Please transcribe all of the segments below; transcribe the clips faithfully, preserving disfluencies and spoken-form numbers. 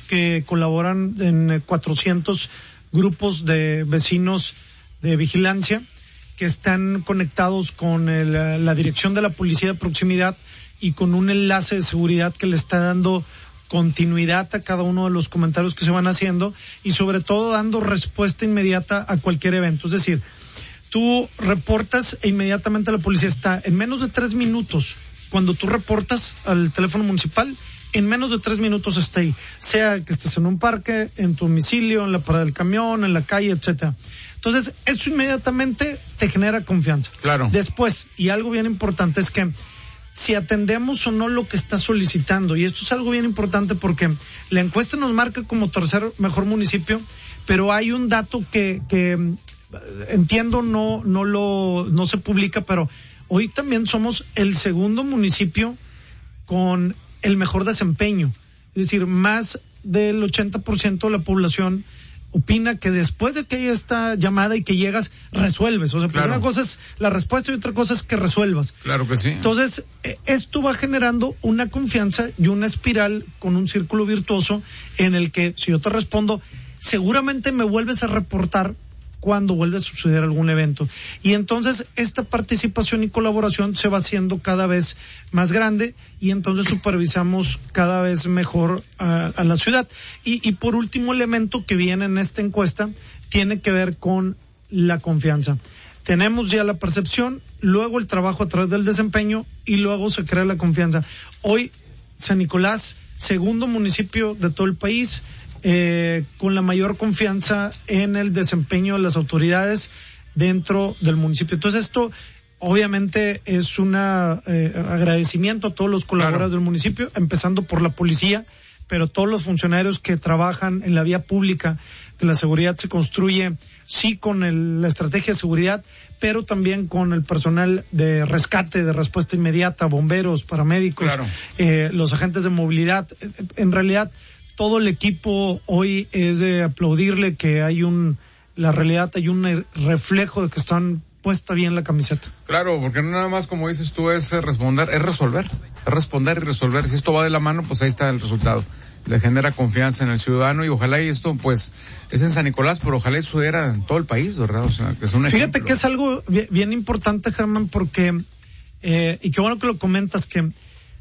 que colaboran en cuatrocientos grupos de vecinos de vigilancia que están conectados con el, la dirección de la policía de proximidad y con un enlace de seguridad que le está dando continuidad a cada uno de los comentarios que se van haciendo y sobre todo dando respuesta inmediata a cualquier evento. Es decir, tú reportas e inmediatamente la policía está en menos de tres minutos. Cuando tú reportas al teléfono municipal, en menos de tres minutos está ahí. Sea que estés en un parque, en tu domicilio, en la parada del camión, en la calle, etcétera. Entonces, eso inmediatamente te genera confianza. Claro. Después, y algo bien importante es que si atendemos o no lo que está solicitando, y esto es algo bien importante porque la encuesta nos marca como tercer mejor municipio, pero hay un dato que, que entiendo no, no lo, no se publica, pero hoy también somos el segundo municipio con el mejor desempeño. Es decir, más del ochenta por ciento de la población opina que después de que hay esta llamada y que llegas, resuelves. O sea, claro. Una cosa es la respuesta y otra cosa es que resuelvas. Claro que sí. Entonces, eh, esto va generando una confianza y una espiral con un círculo virtuoso en el que, si yo te respondo, seguramente me vuelves a reportar cuando vuelve a suceder algún evento. Y entonces esta participación y colaboración se va haciendo cada vez más grande y entonces supervisamos cada vez mejor a, a la ciudad. Y, y por último elemento que viene en esta encuesta tiene que ver con la confianza. Tenemos ya la percepción, luego el trabajo a través del desempeño y luego se crea la confianza. Hoy San Nicolás, segundo municipio de todo el país, Eh, con la mayor confianza en el desempeño de las autoridades dentro del municipio. Entonces esto obviamente es un eh, agradecimiento a todos los colaboradores claro. del municipio, empezando por la policía, pero todos los funcionarios que trabajan en la vía pública, que la seguridad se construye sí con el, la estrategia de seguridad, pero también con el personal de rescate, de respuesta inmediata, bomberos, paramédicos, claro. eh, los agentes de movilidad. En realidad todo el equipo hoy es de aplaudirle que hay un, la realidad hay un reflejo de que están puesta bien la camiseta. Claro, porque no nada más como dices tú es responder, es resolver, es responder y resolver. Si esto va de la mano, pues ahí está el resultado. Le genera confianza en el ciudadano y ojalá y esto pues es en San Nicolás, pero ojalá eso era en todo el país, ¿verdad? O sea, que es un ejemplo. Fíjate que es algo bien, bien importante, Germán, porque, eh, y qué bueno que lo comentas, que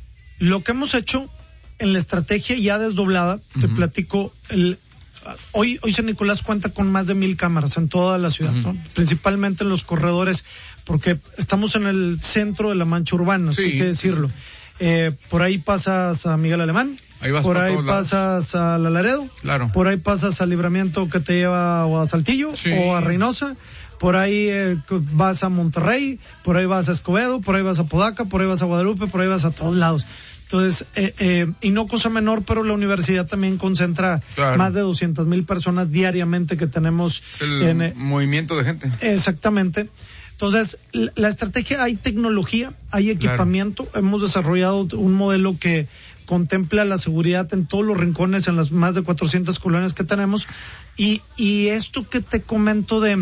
lo que hemos hecho en la estrategia ya desdoblada, uh-huh. te platico, el, hoy, hoy San Nicolás cuenta con más de mil cámaras en toda la ciudad, uh-huh. ¿no? Principalmente en los corredores, porque estamos en el centro de la mancha urbana, sí, hay que decirlo. Sí. Eh, por ahí pasas a Miguel Alemán, ahí vas por ahí lados. pasas a La Laredo, claro. por ahí pasas al Libramiento que te lleva o a Saltillo, sí. o a Reynosa, por ahí eh, vas a Monterrey, por ahí vas a Escobedo, por ahí vas a Podaca, por ahí vas a Guadalupe, por ahí vas a todos lados. Entonces, eh, eh, y no cosa menor, pero la universidad también concentra claro. más de doscientas mil personas diariamente que tenemos. Es el en, eh, movimiento de gente. Exactamente. Entonces, la, la estrategia, hay tecnología, hay equipamiento. Claro. Hemos desarrollado un modelo que contempla la seguridad en todos los rincones, en las más de cuatrocientas colonias que tenemos. Y, y esto que te comento de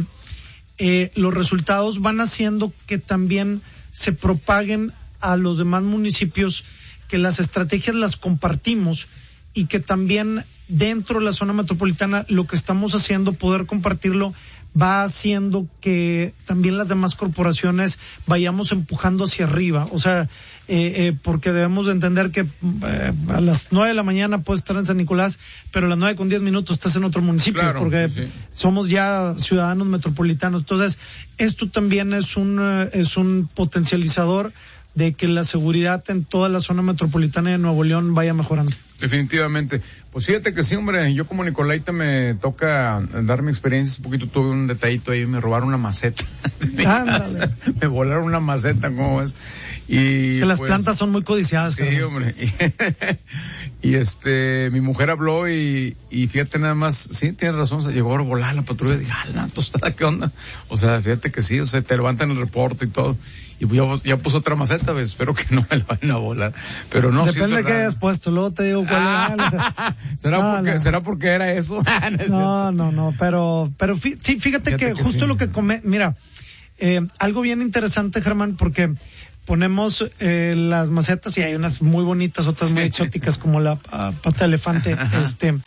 eh, los resultados van haciendo que también se propaguen a los demás municipios, que las estrategias las compartimos y que también dentro de la zona metropolitana lo que estamos haciendo, poder compartirlo, va haciendo que también las demás corporaciones vayamos empujando hacia arriba. O sea, eh, eh, porque debemos de entender que eh, a las nueve de la mañana puedes estar en San Nicolás, pero a las nueve con diez minutos estás en otro municipio, claro, porque sí, sí. somos ya ciudadanos metropolitanos. Entonces, esto también es un, uh, es un potencializador de que la seguridad en toda la zona metropolitana de Nuevo León vaya mejorando. Definitivamente. Pues fíjate que sí, hombre, yo como Nicolaita me toca dar mi experiencia. Un poquito tuve un detallito ahí, me robaron una maceta. Ándale. Me volaron una maceta, ¿cómo es? Y es que las pues, plantas son muy codiciadas. Sí, caramba. Hombre. Y, y este, mi mujer habló y, y fíjate nada más, sí, tienes razón, se llegó a volar la patrulla y dije, ah, la tostada, ¿qué onda? O sea, fíjate que sí, o sea, te levantan el reporte y todo. Y ya, ya puso otra maceta, pues, espero que no me la vayan a volar. Pero no, depende sí de qué hayas puesto, luego te digo cuál ah, era. O sea, ¿Será, no, porque, no. ¿Será porque era eso? no, no, no, pero, pero fí, sí, fíjate, fíjate que, que justo sí. Lo que come, mira, eh, algo bien interesante, Germán, porque ponemos eh, las macetas y hay unas muy bonitas, otras muy sí. exóticas como la uh, pata de elefante, este,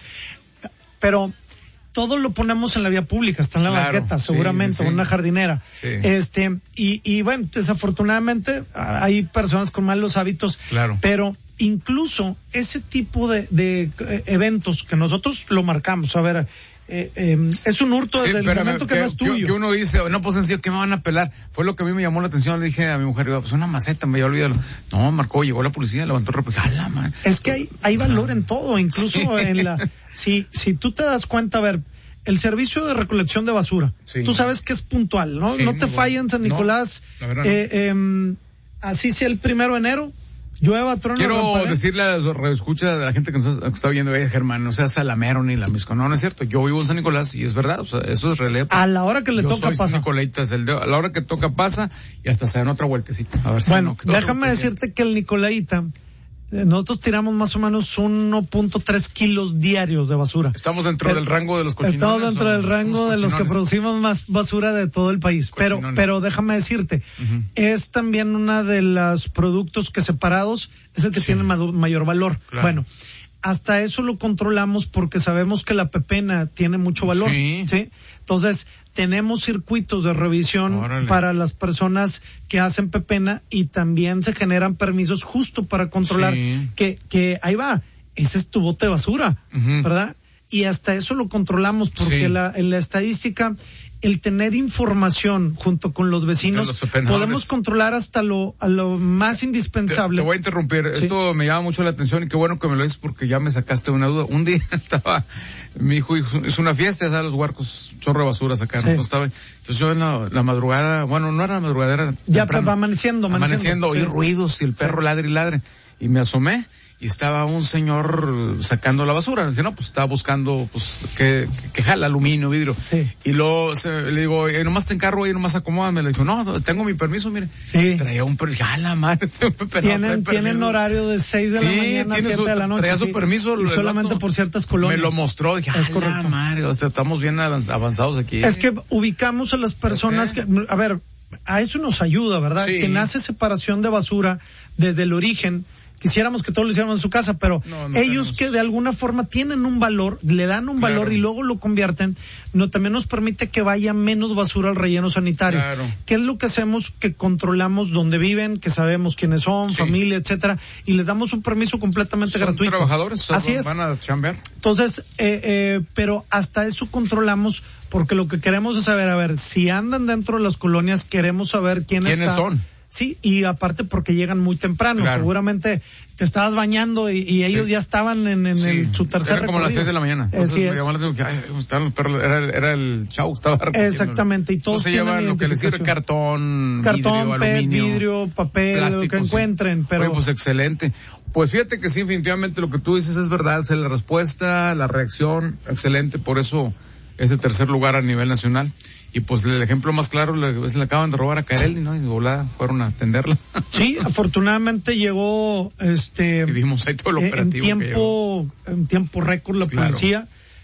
pero todo lo ponemos en la vía pública, está en la claro, banqueta, seguramente, sí, sí. una jardinera. Sí. Este, y, y bueno, desafortunadamente hay personas con malos hábitos, claro. pero incluso ese tipo de, de eh, eventos que nosotros lo marcamos, a ver, eh, eh, es un hurto sí, desde el momento que, que no es tuyo. Que uno dice, no, pues sencillo, ¿qué me van a pelar? Fue lo que a mí me llamó la atención, le dije a mi mujer, pues una maceta, me había olvidado. No, marcó, llegó la policía, levantó el ropa, jala, man. Es que hay, hay valor en todo, incluso sí. en la, si, si tú te das cuenta, a ver, el servicio de recolección de basura, sí. tú sabes que es puntual, ¿no? Sí, no te fallen en San Nicolás, no, eh, eh, así sea el primero de enero, llueva, trueno. Quiero decirle a los radioescuchas, a la gente que nos está, que está viendo, eh, Germán, no sea salamero ni lamisco, no, no es cierto, yo vivo en San Nicolás y es verdad, o sea, eso es relevo. A la hora que le yo toca soy pasa. Nicolaitas, el de, a la hora que toca pasa y hasta se dan otra vueltecita. A ver si bueno, no, déjame decirte que el Nicolaita, nosotros tiramos más o menos uno punto tres kilos diarios de basura. Estamos dentro pero, del rango de los cochinones. Estamos dentro del rango de los que producimos más basura de todo el país. Pero, pero déjame decirte, uh-huh. es también una de los productos que separados es el que sí. tiene mayor valor. Claro. Bueno, hasta eso lo controlamos porque sabemos que la pepena tiene mucho valor. Sí. ¿sí? Entonces, tenemos circuitos de revisión Órale. para las personas que hacen pepena y también se generan permisos justo para controlar sí. que, que ahí va, ese es tu bote de basura, uh-huh. ¿verdad? Y hasta eso lo controlamos porque sí. la, en la estadística, el tener información junto con los vecinos, los podemos controlar hasta lo, a lo más indispensable. Te, te voy a interrumpir, sí. esto me llama mucho la atención y qué bueno que me lo dices porque ya me sacaste una duda. Un día estaba, mi hijo hizo una fiesta, ya sabes, los huarcos, chorro de basura sacaron, sí. estaba, entonces yo en la, la madrugada, bueno, no era la madrugada, era ya va amaneciendo, amaneciendo, amaneciendo, oí sí. ruidos y el perro sí. ladre y ladre, y me asomé, y estaba un señor sacando la basura. Dije, no, pues estaba buscando, pues, que, que jala aluminio, vidrio. Sí. Y luego se, le digo, eh, nomás te encargo ahí, nomás acomódame. Le dijo, no, tengo mi permiso, mire. Sí. Traía un permiso, jala, madre. Tienen, tienen horario de seis de la sí, mañana a siete su, de la noche. Traía sí. su permiso. Y solamente por ciertas colonias. Me lo mostró, dije, es correcto. Madre, o sea, estamos bien avanzados aquí. Es que ubicamos a las personas que, a ver, a eso nos ayuda, ¿verdad? Sí. Quien hace separación de basura desde el origen. Quisiéramos que todos lo hiciéramos en su casa, pero no, no ellos tenemos. Que de alguna forma tienen un valor, le dan un claro. valor y luego lo convierten, no también nos permite que vaya menos basura al relleno sanitario. Claro. ¿Qué es lo que hacemos? Que controlamos dónde viven, que sabemos quiénes son, sí. familia, etcétera, y les damos un permiso completamente son gratuito. Trabajadores, así van, es. Van a chambear. Entonces, eh, eh, pero hasta eso controlamos, porque lo que queremos es saber, a ver, si andan dentro de las colonias, queremos saber quiénes, ¿Quiénes está, son. Sí, y aparte porque llegan muy temprano, claro. seguramente te estabas bañando y, y ellos sí. ya estaban en, en sí. el, su tercer Era como recorrido. las seis de la mañana. Entonces Así me es. llamó la atención que, ay, estaban los perros, era, era el chau, estaba exactamente, y todos Entonces llevan lo que les sirve, cartón, cartón, vidrio, P E T, aluminio, vidrio, papel, plástico, lo que encuentren, sí. pero... Oye, pues excelente. Pues fíjate que sí, definitivamente lo que tú dices es verdad, es la respuesta, la reacción, excelente, por eso es el tercer lugar a nivel nacional. Y pues el ejemplo más claro es le acaban de robar a Carelli, ¿no? Y de volada fueron a atenderla. Sí, afortunadamente llegó este sí, vimos ahí todo lo operativo en tiempo en tiempo récord la claro. policía.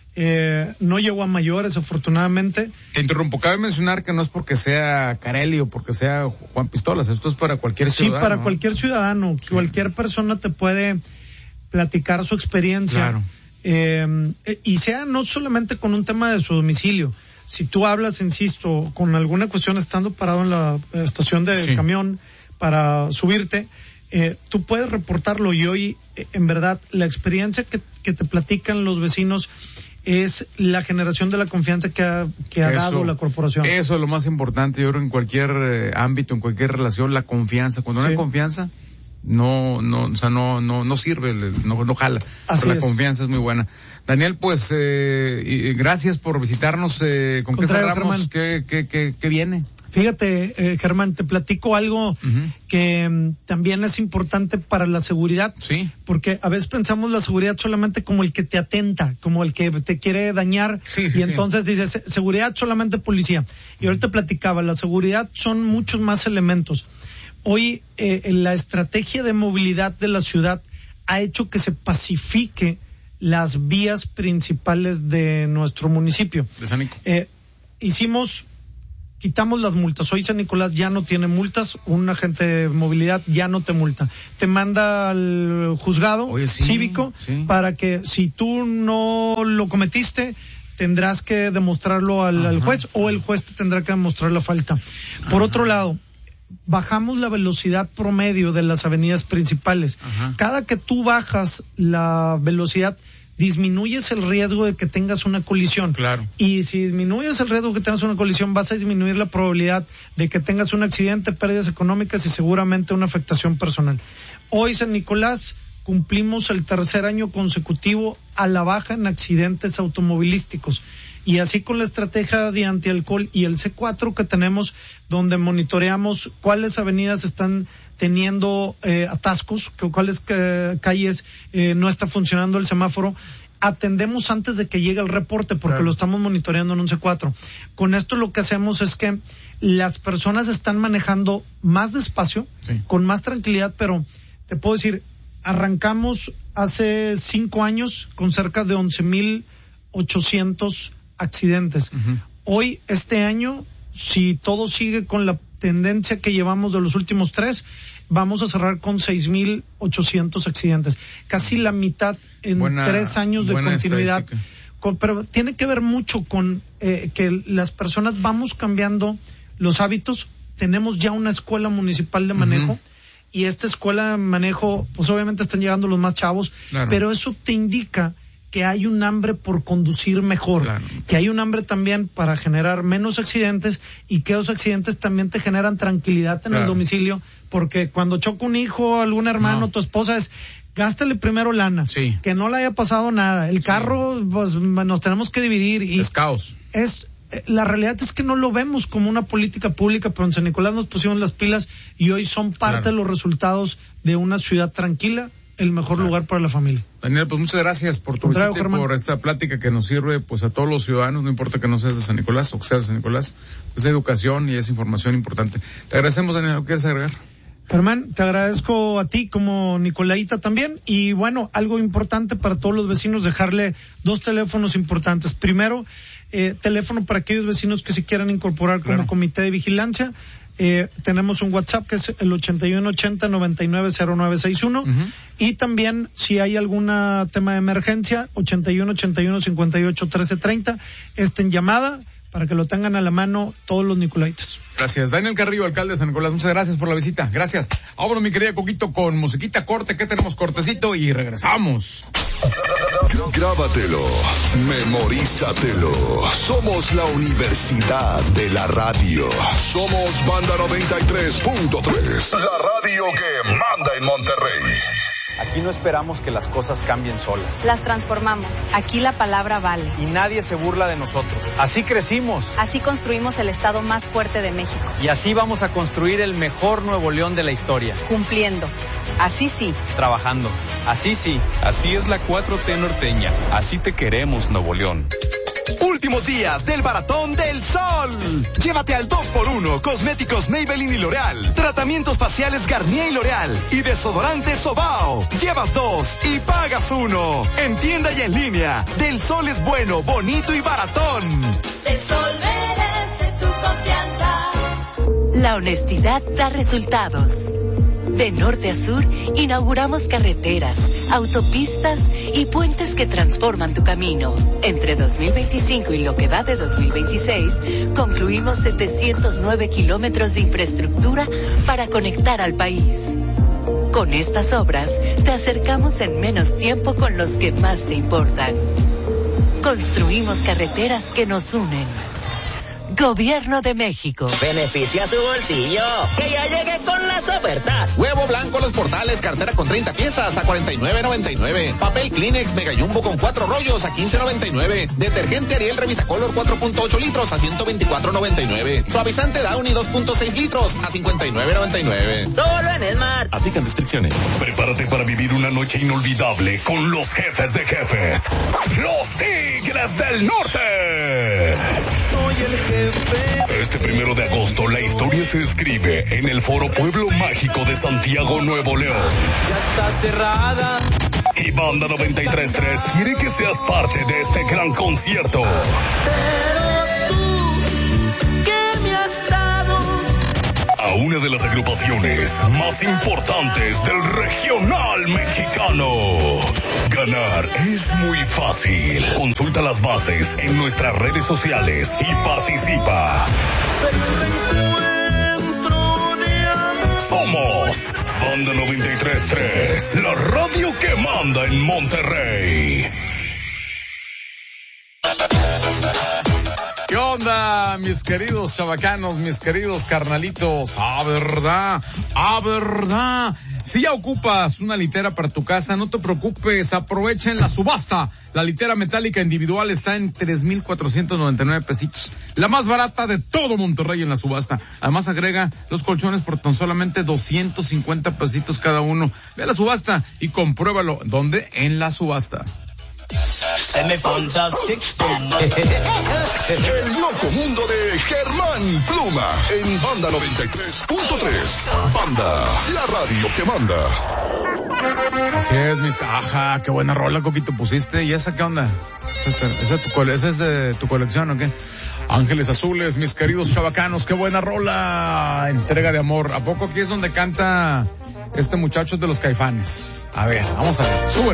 Eh, no llegó a mayores, afortunadamente. Te interrumpo, cabe mencionar que no es porque sea Carelli o porque sea Juan Pistolas, esto es para cualquier ciudadano. Sí, para ¿no? cualquier ciudadano, sí. cualquier persona te puede platicar su experiencia. Claro. Eh, y sea no solamente con un tema de su domicilio. Si tú hablas, insisto, con alguna cuestión estando parado en la estación de sí. camión para subirte, eh, tú puedes reportarlo y hoy, eh, en verdad, la experiencia que, que te platican los vecinos es la generación de la confianza que ha, que ha eso, dado la corporación. Eso es lo más importante, yo creo, en cualquier eh, ámbito, en cualquier relación, la confianza. Cuando no sí. hay confianza, no, no, o sea, no, no, no sirve, no, no jala. Pero la confianza es muy buena. Daniel, pues, eh, y, gracias por visitarnos. Eh, ¿Con qué cerramos? ¿Qué, qué, qué, qué viene? Fíjate, eh, Germán, te platico algo uh-huh. que um, también es importante para la seguridad. Sí. Porque a veces pensamos la seguridad solamente como el que te atenta, como el que te quiere dañar. Sí, y sí, entonces sí. dices, seguridad solamente policía. Y ahorita platicaba, la seguridad son muchos más elementos. Hoy, eh, la estrategia de movilidad de la ciudad ha hecho que se pacifique las vías principales de nuestro municipio. De Sánico. Eh, hicimos quitamos las multas. Hoy San Nicolás ya no tiene multas, un agente de movilidad ya no te multa. Te manda al juzgado Oye, sí, cívico sí. para que si tú no lo cometiste, tendrás que demostrarlo al, al juez, o el juez te tendrá que demostrar la falta. Por Ajá. otro lado, bajamos la velocidad promedio de las avenidas principales. Ajá. Cada que tú bajas la velocidad, disminuyes el riesgo de que tengas una colisión. Claro. Y si disminuyes el riesgo de que tengas una colisión, vas a disminuir la probabilidad de que tengas un accidente, pérdidas económicas y seguramente una afectación personal. Hoy, San Nicolás, cumplimos el tercer año consecutivo a la baja en accidentes automovilísticos. Y así con la estrategia de antialcohol y el C cuatro que tenemos, donde monitoreamos cuáles avenidas están teniendo eh, atascos, cuáles eh, calles eh, no está funcionando el semáforo, atendemos antes de que llegue el reporte, porque claro. lo estamos monitoreando en un C cuatro. Con esto lo que hacemos es que las personas están manejando más despacio, sí. con más tranquilidad, pero te puedo decir, arrancamos hace cinco años con cerca de once mil ochocientos accidentes. Uh-huh. Hoy, este año, si todo sigue con la tendencia que llevamos de los últimos tres, vamos a cerrar con seis mil ochocientos accidentes. Casi la mitad en buena, tres años de continuidad. Con, pero tiene que ver mucho con eh, que las personas vamos cambiando los hábitos. Tenemos ya una escuela municipal de manejo. Uh-huh. Y esta escuela de manejo, pues obviamente están llegando los más chavos, claro. pero eso te indica que hay un hambre por conducir mejor, claro. que hay un hambre también para generar menos accidentes, y que esos accidentes también te generan tranquilidad en claro. el domicilio, porque cuando choca un hijo, algún hermano, no. tu esposa, es gástale primero lana, sí. que no le haya pasado nada, el sí. carro, pues nos tenemos que dividir. Y es caos. Es, la realidad es que no lo vemos como una política pública, pero en San Nicolás nos pusimos las pilas y hoy son parte claro. de los resultados de una ciudad tranquila, el mejor claro. lugar para la familia. Daniel, pues muchas gracias por tu visita y por esta plática que nos sirve pues a todos los ciudadanos, no importa que no seas de San Nicolás o que seas de San Nicolás, es educación y es información importante. Te agradecemos, Daniel, ¿qué quieres agregar? Germán, te agradezco a ti como Nicolaita también, y bueno, algo importante para todos los vecinos, dejarle dos teléfonos importantes. Primero, eh, teléfono para aquellos vecinos que se quieran incorporar como claro. comité de vigilancia. Eh, tenemos un WhatsApp que es el ochenta y uno ochenta noventa y nueve cero nueve sesenta y uno, uh-huh. y también si hay algún tema de emergencia, ochenta y uno ochenta y uno cincuenta y ocho trece treinta, está en llamada para que lo tengan a la mano todos los nicolaitas. Gracias. Daniel Carrillo, alcalde de San Nicolás, muchas gracias por la visita. Gracias. Ahora, mi querida Coquito, con musiquita corte, que tenemos cortecito y regresamos. Grábatelo, memorízatelo. Somos la Universidad de la Radio. Somos Banda noventa y tres punto tres. La radio que manda en Monterrey. Aquí no esperamos que las cosas cambien solas. Las transformamos. Aquí la palabra vale. Y nadie se burla de nosotros. Así crecimos. Así construimos el estado más fuerte de México. Y así vamos a construir el mejor Nuevo León de la historia. Cumpliendo. Así sí. Trabajando. Así sí. Así es la cuatro T norteña. Así te queremos, Nuevo León. Últimos días del Baratón del Sol. Llévate al dos por uno Cosméticos Maybelline y L'Oreal, tratamientos faciales Garnier y L'Oreal y desodorante Sobao. Llevas dos y pagas uno. En tienda y en línea. Del Sol es bueno, bonito y baratón. Del Sol merece tu confianza. La honestidad da resultados. De norte a sur, inauguramos carreteras, autopistas y puentes que transforman tu camino. Entre dos mil veinticinco y lo que va de dos mil veintiséis, concluimos setecientos nueve kilómetros de infraestructura para conectar al país. Con estas obras, te acercamos en menos tiempo con los que más te importan. Construimos carreteras que nos unen. Gobierno de México. Beneficia tu bolsillo. Que ya llegue con las ofertas. Huevo blanco Los Portales, cartera con treinta piezas a cuarenta y nueve noventa y nueve. Papel Kleenex Mega Jumbo con cuatro rollos a quince noventa y nueve. Detergente Ariel Revitacolor cuatro punto ocho litros a ciento veinticuatro noventa y nueve. Suavizante Downy dos punto seis litros a cincuenta y nueve noventa y nueve. Solo en Esmar. Aplican restricciones. Prepárate para vivir una noche inolvidable con los jefes de jefes. Los Tigres del Norte. Soy el jefe. Este primero de agosto la historia se escribe en el Foro Pueblo Mágico de Santiago, Nuevo León. Ya está cerrada. Y Banda noventa y tres punto tres quiere que seas parte de este gran concierto. Pero tú, ¿qué me has una de las agrupaciones más importantes del regional mexicano. Ganar es muy fácil. Consulta las bases en nuestras redes sociales y participa. Somos Banda noventa y tres punto tres, la radio que manda en Monterrey. ¿Qué onda, mis queridos chavacanos, mis queridos carnalitos? Ah, verdad, ah, verdad. Si ya ocupas una litera para tu casa, no te preocupes, aprovecha en la subasta. La litera metálica individual está en tres mil cuatrocientos noventa y nueve pesitos. La más barata de todo Monterrey en la subasta. Además agrega los colchones por tan solamente doscientos cincuenta pesitos cada uno. Ve a la subasta y compruébalo. ¿Dónde? En la subasta. El loco mundo de Germán Pluma en Banda noventa y tres punto tres. Banda, la radio que manda. Así es, mis... Ajá, qué buena rola, Coquito, pusiste. ¿Y esa qué onda? ¿Esa, tu, esa es de tu colección o qué? Ángeles Azules, mis queridos chavacanos, qué buena rola. Entrega de amor. ¿A poco aquí es donde canta este muchacho de los Caifanes? A ver, vamos a ver, súbele.